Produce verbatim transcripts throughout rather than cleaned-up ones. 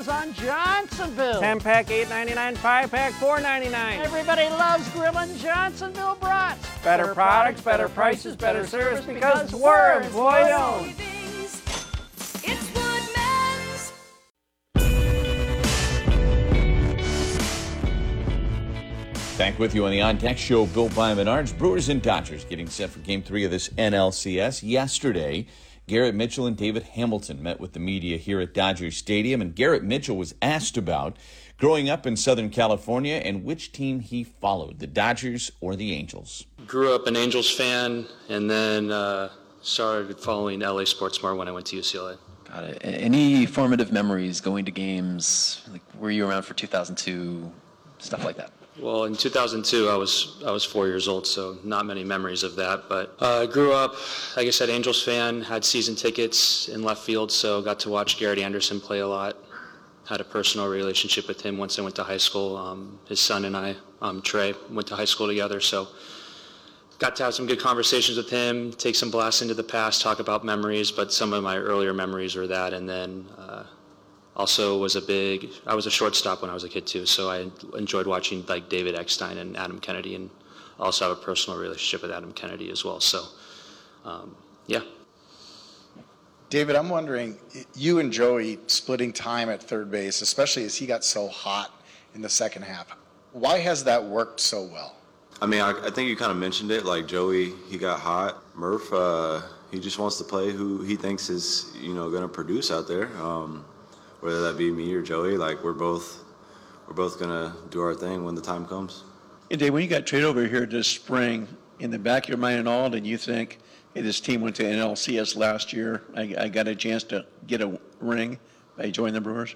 deals on Johnsonville. ten pack eight ninety-nine, five pack four ninety-nine. Everybody loves Grillin' Johnsonville brats. Better, better products, better prices, better service because we're employee owned. It's Woodman's. Back with you on the On Deck Show, Bill by Menards. Brewers and Dodgers getting set for Game three of this N L C S. Yesterday, Garrett Mitchell and David Hamilton met with the media here at Dodger Stadium, and Garrett Mitchell was asked about growing up in Southern California and which team he followed, the Dodgers or the Angels. Grew up an Angels fan, and then uh, started following L A sports more when I went to U C L A. Got it. Any formative memories going to games? Like, were you around for two thousand two, stuff like that? Well, in two thousand two, I was I was four years old, so not many memories of that. But uh, grew up, like I said, Angels fan. Had season tickets in left field, so got to watch Garrett Anderson play a lot. Had a personal relationship with him once I went to high school. Um, his son and I, um, Trey, went to high school together, so got to have some good conversations with him, take some blasts into the past, talk about memories. But some of my earlier memories were that, and then. Uh, Also was a big, I was a shortstop when I was a kid too, so I enjoyed watching like David Eckstein and Adam Kennedy, and also have a personal relationship with Adam Kennedy as well, so um, yeah. David, I'm wondering, you and Joey splitting time at third base, especially as he got so hot in the second half, why has that worked so well? I mean, I, I think you kind of mentioned it, like Joey, he got hot. Murph, uh, he just wants to play who he thinks is, you know, going to produce out there. Um, Whether that be me or Joey, like we're both, we're both gonna do our thing when the time comes. And Dave, when you got traded over here this spring, in the back of your mind and all, did you think, hey, this team went to N L C S last year, I, I got a chance to get a ring by joining the Brewers?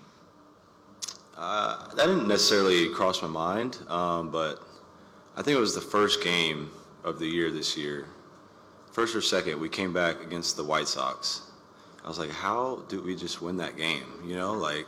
Uh, that didn't necessarily cross my mind, um, but I think it was the first game of the year this year. First or second, we came back against the White Sox. I was like, how did we just win that game? You know, like,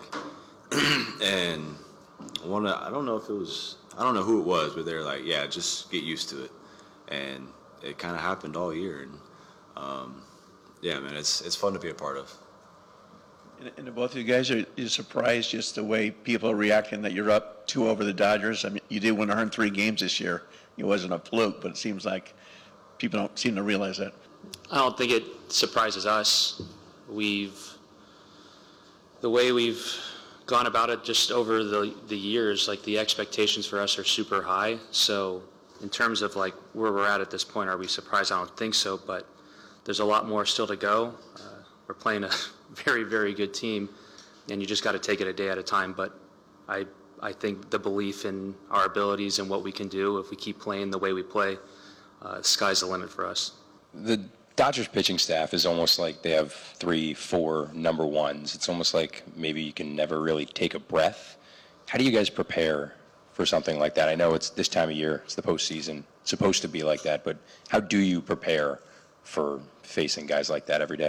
and one, I don't know if it was, I don't know who it was, but they're like, yeah, just get used to it. And it kind of happened all year. And um, yeah, man, it's it's fun to be a part of. And, and both of you guys, are you surprised just the way people are reacting that you're up two over the Dodgers? I mean, you did win one hundred three games this year. It wasn't a fluke, but it seems like people don't seem to realize that. I don't think it surprises us. We've, the way we've gone about it just over the the years, like the expectations for us are super high. So in terms of like where we're at at this point, are we surprised? I don't think so, but there's a lot more still to go. Uh, we're playing a very, very good team, and you just got to take it a day at a time. But I, I think the belief in our abilities and what we can do, if we keep playing the way we play, uh, sky's the limit for us. The Dodgers pitching staff is almost like they have three, four number ones. It's almost like maybe you can never really take a breath. How do you guys prepare for something like that? I know it's this time of year, it's the postseason, it's supposed to be like that, but how do you prepare for facing guys like that every day?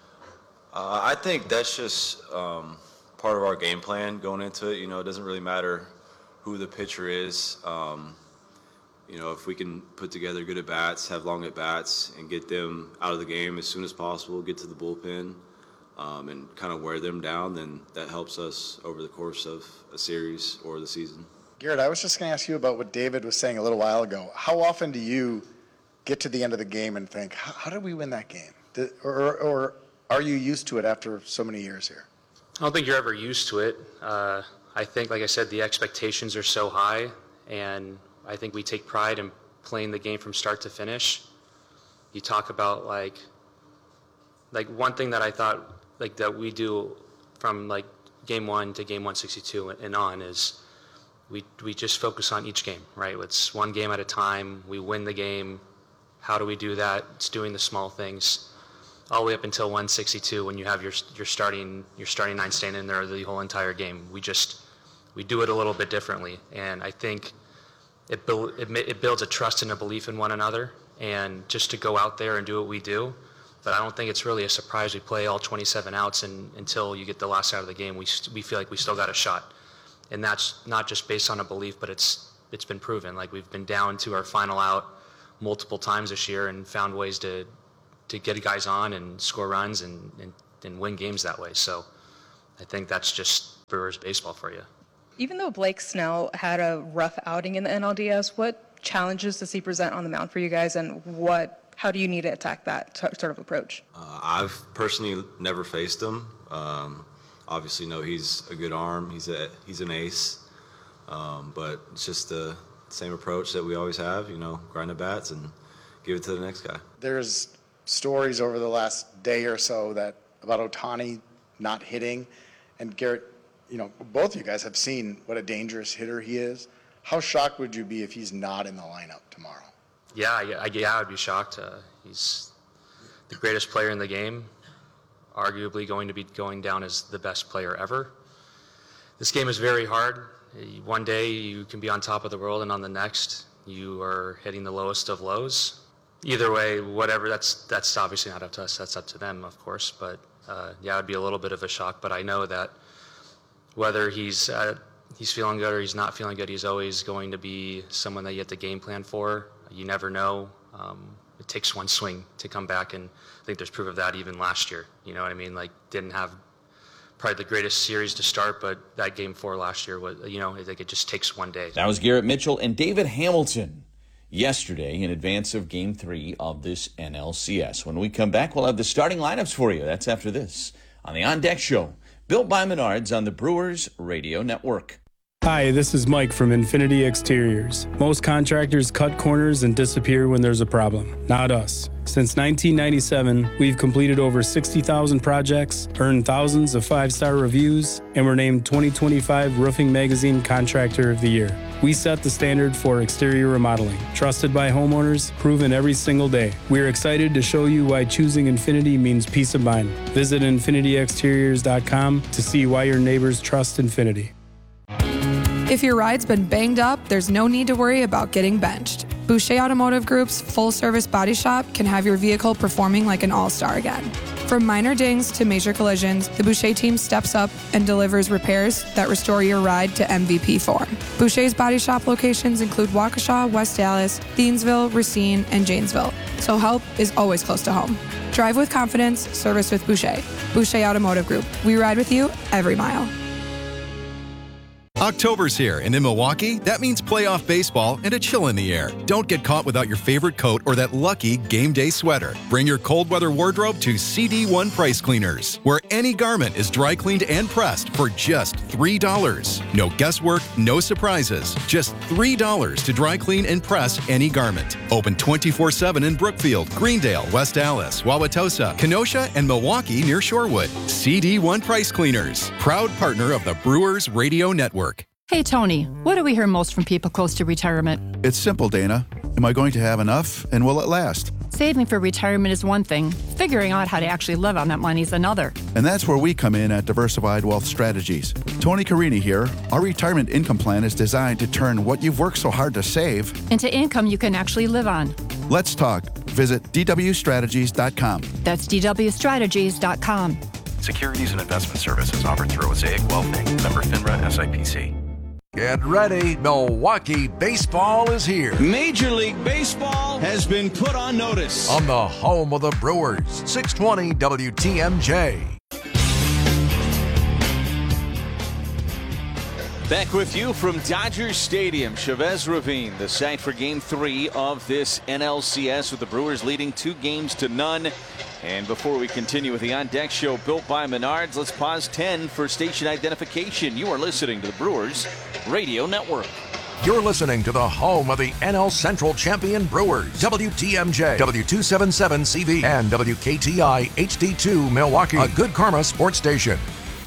Uh, I think that's just um, part of our game plan going into it. You know, it doesn't really matter who the pitcher is. Um, You know, if we can put together good at-bats, have long at-bats, and get them out of the game as soon as possible, get to the bullpen, um, and kind of wear them down, then that helps us over the course of a series or the season. Garrett, I was just going to ask you about what David was saying a little while ago. How often do you get to the end of the game and think, how, how did we win that game? Did, or, or are you used to it after so many years here? I don't think you're ever used to it. Uh, I think, like I said, the expectations are so high, and I think we take pride in playing the game from start to finish. You talk about like, like one thing that I thought like that we do from like game one to game one sixty-two and on is we we just focus on each game, right? It's one game at a time. We win the game. How do we do that? It's doing the small things, all the way up until one sixty-two when you have your your starting your starting nine staying in there the whole entire game. We just we do it a little bit differently, and I think. It, build, it, it builds a trust and a belief in one another, and just to go out there and do what we do. But I don't think it's really a surprise we play all twenty-seven outs, and until you get the last out of the game, we we feel like we still got a shot. And that's not just based on a belief, but it's it's been proven. Like we've been down to our final out multiple times this year and found ways to to get guys on and score runs and, and, and win games that way. So I think that's just Brewers baseball for you. Even though Blake Snell had a rough outing in the N L D S, what challenges does he present on the mound for you guys, and what, how do you need to attack that t- sort of approach? Uh, I've personally never faced him. Um, obviously, know he's a good arm. He's a he's an ace, um, but it's just the same approach that we always have. You know, grind the bats and give it to the next guy. There's stories over the last day or so that about Ohtani not hitting, and Garrett, you know, both of you guys have seen what a dangerous hitter he is. How shocked would you be if he's not in the lineup tomorrow? Yeah, yeah, I- yeah I'd be shocked. Uh, he's the greatest player in the game, arguably going to be going down as the best player ever. This game is very hard. One day you can be on top of the world, and on the next you are hitting the lowest of lows. Either way, whatever, that's that's obviously not up to us. That's up to them, of course. But uh, yeah, it would be a little bit of a shock. But I know that whether he's uh, he's feeling good or he's not feeling good, he's always going to be someone that you have to game plan for. You never know. Um, it takes one swing to come back, and I think there's proof of that even last year. You know what I mean? Like, didn't have probably the greatest series to start, but that game four last year was, you know, I think it just takes one day. That was Garrett Mitchell and David Hamilton yesterday in advance of Game three of this N L C S. When we come back, we'll have the starting lineups for you. That's after this on the On Deck Show, built by Menards on the Brewers Radio Network. Hi, this is Mike from Infinity Exteriors. Most contractors cut corners and disappear when there's a problem. Not us. Since nineteen ninety-seven, we've completed over sixty thousand projects, earned thousands of five-star reviews, and were named twenty twenty-five Roofing Magazine Contractor of the Year. We set the standard for exterior remodeling, trusted by homeowners, proven every single day. We're excited to show you why choosing Infinity means peace of mind. Visit infinity exteriors dot com to see why your neighbors trust Infinity. If your ride's been banged up, there's no need to worry about getting benched. Boucher Automotive Group's full-service body shop can have your vehicle performing like an all-star again. From minor dings to major collisions, the Boucher team steps up and delivers repairs that restore your ride to M V P form. Boucher's body shop locations include Waukesha, West Dallas, Thiensville, Racine, and Janesville, so help is always close to home. Drive with confidence, service with Boucher. Boucher Automotive Group. We ride with you every mile. October's here, and in Milwaukee, that means playoff baseball and a chill in the air. Don't get caught without your favorite coat or that lucky game day sweater. Bring your cold weather wardrobe to C D one Price Cleaners, where any garment is dry cleaned and pressed for just three dollars. No guesswork, no surprises. Just three dollars to dry clean and press any garment. Open twenty-four seven in Brookfield, Greendale, West Dallas, Wauwatosa, Kenosha, and Milwaukee near Shorewood. C D one Price Cleaners, proud partner of the Brewers Radio Network. Hey, Tony, what do we hear most from people close to retirement? It's simple, Dana. Am I going to have enough, and will it last? Saving for retirement is one thing. Figuring out how to actually live on that money is another. And that's where we come in at Diversified Wealth Strategies. Tony Carini here. Our retirement income plan is designed to turn what you've worked so hard to save into income you can actually live on. Let's talk. Visit D W strategies dot com. That's D W strategies dot com. Securities and investment services offered through Osaic Wealth Incorporated, member FINRA S I P C. Get ready, Milwaukee baseball is here. Major League Baseball has been put on notice. On the home of the Brewers, six twenty W T M J. Back with you from Dodgers Stadium, Chavez Ravine, the site for Game three of this N L C S, with the Brewers leading two games to none. And before we continue with the On Deck Show built by Menards, let's pause ten for station identification. You are listening to the Brewers Radio Network. You're listening to the home of the N L Central champion Brewers, W T M J, W two seventy-seven C V, and W K T I H D two Milwaukee, a Good Karma sports station.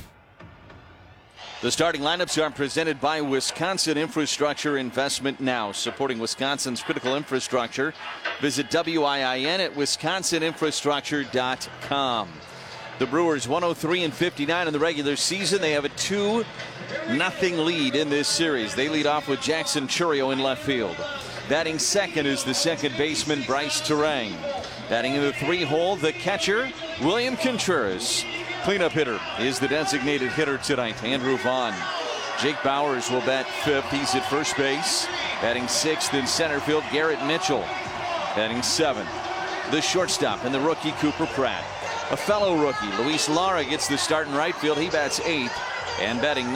The starting lineups are presented by Wisconsin Infrastructure Investment Now, supporting Wisconsin's critical infrastructure. Visit W I I N at wisconsin infrastructure dot com. The Brewers one oh three and fifty-nine in the regular season. They have a two nothing lead in this series. They lead off with Jackson Chourio in left field. Batting second is the second baseman Bryce Terang. Batting in the three hole, the catcher William Contreras. Cleanup hitter is the designated hitter tonight, Andrew Vaughn. Jake Bowers will bat fifth. He's at first base. Batting sixth in center field, Garrett Mitchell. Batting seventh, the shortstop and the rookie Cooper Pratt. A fellow rookie, Luis Lara, gets the start in right field. He bats eighth, and batting